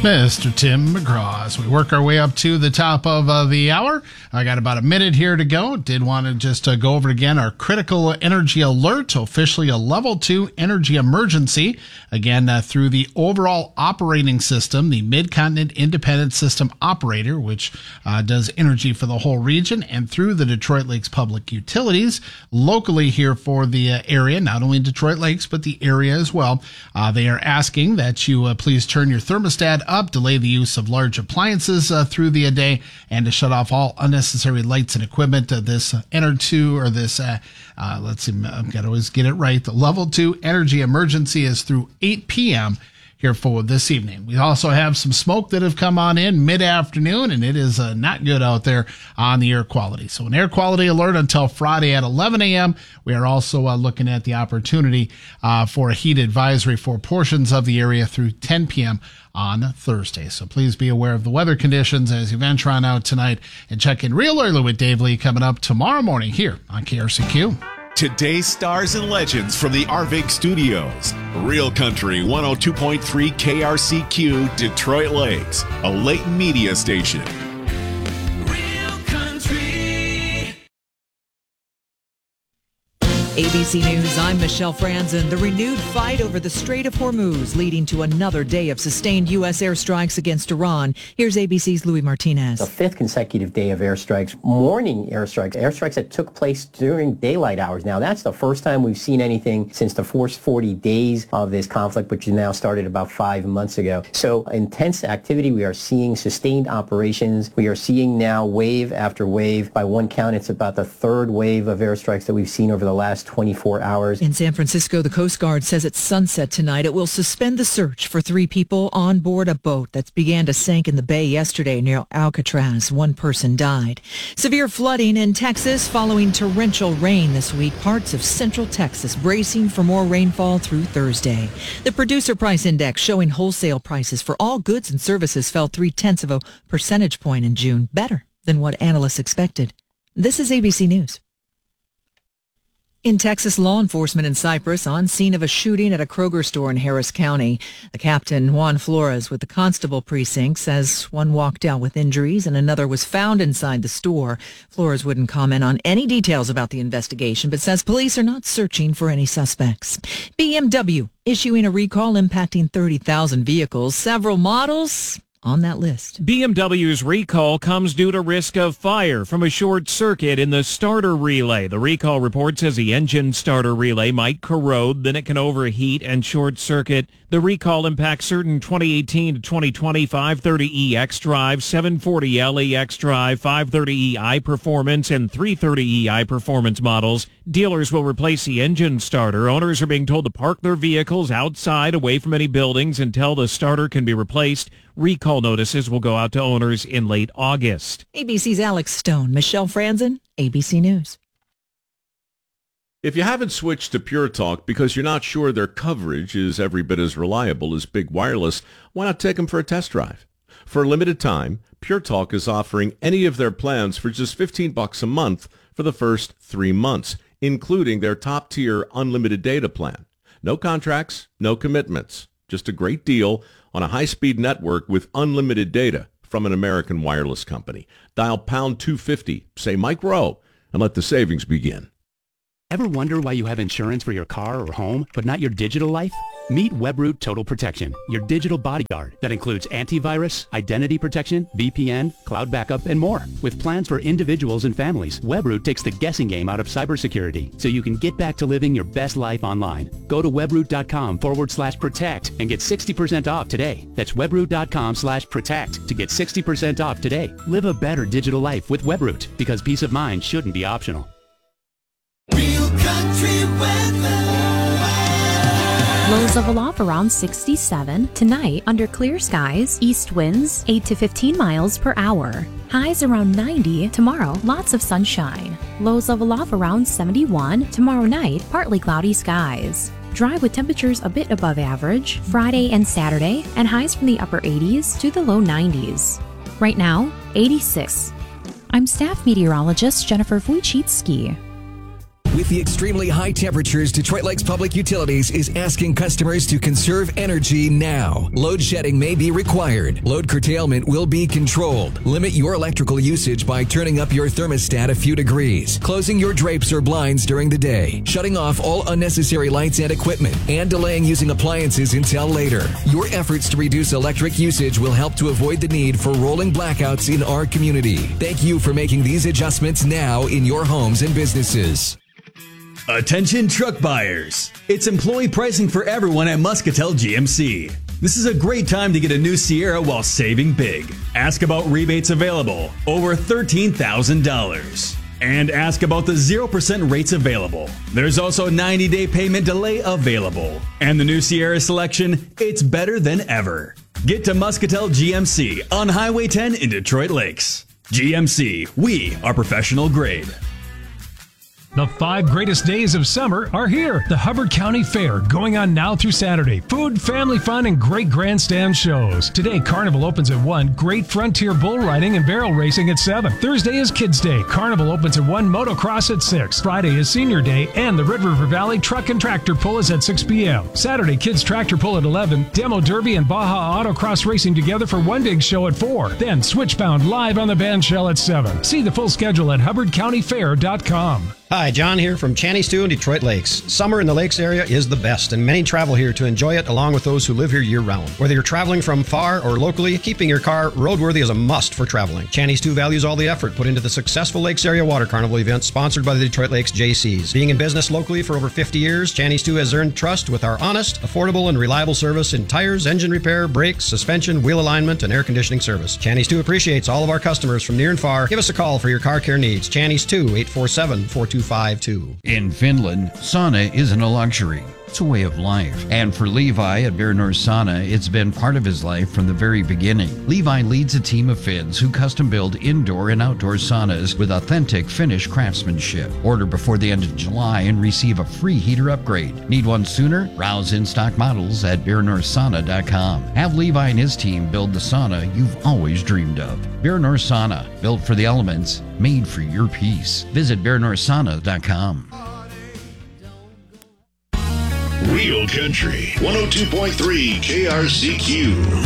Mr. Tim McGraw. As we work our way up to the top of the hour, I got about a minute here to go. Did want to just go over again our critical energy alert, officially a level 2 energy emergency. Again, through the overall operating system, the Mid-Continent Independent System Operator, which does energy for the whole region, and through the Detroit Lakes Public Utilities, locally here for the area, not only Detroit Lakes, but the area as well. They are asking that you please turn your thermostat up, delay the use of large appliances through the day, and to shut off all unnecessary lights and equipment. Let's see, I've got to always get it right. The level 2 energy emergency is through 8 p.m. here for this evening. We also have some smoke that have come on in mid-afternoon, and it is not good out there on the air quality. So an air quality alert until Friday at 11 a.m. We are also looking at the opportunity for a heat advisory for portions of the area through 10 p.m. on Thursday. So please be aware of the weather conditions as you venture on out tonight, and check in real early with Dave Lee coming up tomorrow morning here on KRCQ. Today's stars and legends from the Arvig Studios. Real Country 102.3 KRCQ, Detroit Lakes, a Layton media station. ABC News, I'm Michelle Franzen. The renewed fight over the Strait of Hormuz leading to another day of sustained U.S. airstrikes against Iran. Here's ABC's Louis Martinez. The fifth consecutive day of airstrikes, morning airstrikes that took place during daylight hours. Now, that's the first time we've seen anything since the first 40 days of this conflict, which now started about 5 months ago. So intense activity. We are seeing sustained operations. We are seeing now wave after wave. By one count, it's about the third wave of airstrikes that we've seen over the last 24 hours. In San Francisco, the Coast Guard says at sunset tonight it will suspend the search for 3 people on board a boat that began to sink in the bay yesterday near Alcatraz. 1 person died. Severe flooding in Texas following torrential rain this week. Parts of central Texas bracing for more rainfall through Thursday. The Producer Price Index showing wholesale prices for all goods and services fell 0.3 of a percentage point in June, better than what analysts expected. This is ABC News. In Texas, law enforcement in Cyprus on scene of a shooting at a Kroger store in Harris County. The captain, Juan Flores, with the constable precinct, says one walked out with injuries and another was found inside the store. Flores wouldn't comment on any details about the investigation, but says police are not searching for any suspects. BMW issuing a recall impacting 30,000 vehicles, several models on that list. BMW's recall comes due to risk of fire from a short circuit in the starter relay. The recall report says the engine starter relay might corrode, then it can overheat and short circuit. The recall impacts certain 2018 to 2020 530e xDrive, 740L xDrive, 530e iPerformance, and 330e iPerformance models. Dealers will replace the engine starter. Owners are being told to park their vehicles outside, away from any buildings, until the starter can be replaced. Recall notices will go out to owners in late August. ABC's Alex Stone, Michelle Franzen, ABC News. If you haven't switched to Pure Talk because you're not sure their coverage is every bit as reliable as Big Wireless, why not take them for a test drive? For a limited time, Pure Talk is offering any of their plans for just $15 a month for the first 3 months, including their top-tier unlimited data plan. No contracts, no commitments, just a great deal on a high-speed network with unlimited data from an American wireless company. Dial pound 250, say Mike Rowe, and let the savings begin. Ever wonder why you have insurance for your car or home, but not your digital life? Meet Webroot Total Protection, your digital bodyguard that includes antivirus, identity protection, VPN, cloud backup, and more. With plans for individuals and families, Webroot takes the guessing game out of cybersecurity so you can get back to living your best life online. Go to webroot.com/protect and get 60% off today. That's webroot.com/protect to get 60% off today. Live a better digital life with Webroot, because peace of mind shouldn't be optional. Real country weather. Lows level off around 67. Tonight, under clear skies, east winds 8 to 15 miles per hour. Highs around 90. Tomorrow, lots of sunshine. Lows level off around 71. Tomorrow night, partly cloudy skies. Dry with temperatures a bit above average Friday and Saturday, and highs from the upper 80s to the low 90s. Right now, 86. I'm staff meteorologist Jennifer Wojcicki. With the extremely high temperatures, Detroit Lakes Public Utilities is asking customers to conserve energy now. Load shedding may be required. Load curtailment will be controlled. Limit your electrical usage by turning up your thermostat a few degrees, closing your drapes or blinds during the day, shutting off all unnecessary lights and equipment, and delaying using appliances until later. Your efforts to reduce electric usage will help to avoid the need for rolling blackouts in our community. Thank you for making these adjustments now in your homes and businesses. Attention truck buyers. It's employee pricing for everyone at Muscatel GMC. This is a great time to get a new Sierra while saving big. Ask about rebates available, over $13,000. And ask about the 0% rates available. There's also 90-day payment delay available. And the new Sierra selection, it's better than ever. Get to Muscatel GMC on Highway 10 in Detroit Lakes. GMC, we are professional grade. The 5 greatest days of summer are here. The Hubbard County Fair, going on now through Saturday. Food, family fun, and great grandstand shows. Today, Carnival opens at 1. Great Frontier bull riding and barrel racing at 7. Thursday is Kids Day. Carnival opens at 1. Motocross at 6. Friday is Senior Day, and the Red River Valley Truck and Tractor Pull is at 6 p.m. Saturday, Kids Tractor Pull at 11. Demo Derby and Baja Autocross racing together for one big show at 4. Then Switchbound live on the bandshell at 7. See the full schedule at HubbardCountyFair.com. Hi, John here from Channy Stew in Detroit Lakes. Summer in the Lakes area is the best, and many travel here to enjoy it along with those who live here year-round. Whether you're traveling from far or locally, keeping your car roadworthy is a must for traveling. Channy Stew values all the effort put into the successful Lakes Area Water Carnival event sponsored by the Detroit Lakes JCs. Being in business locally for over 50 years, Channy Stew has earned trust with our honest, affordable, and reliable service in tires, engine repair, brakes, suspension, wheel alignment, and air conditioning service. Channy Stew appreciates all of our customers from near and far. Give us a call for your car care needs. Channy Stew, 847-4252. In Finland, sauna isn't a luxury. It's a way of life. And for Levi at Bear North Sauna, it's been part of his life from the very beginning. Levi leads a team of Finns who custom build indoor and outdoor saunas with authentic Finnish craftsmanship. Order before the end of July and receive a free heater upgrade. Need one sooner? Browse in-stock models at BearNorthSauna.com. Have Levi and his team build the sauna you've always dreamed of. Bear North Sauna, built for the elements, made for your peace. Visit BearNorthSauna.com. Real Country 102.3 KRCQ.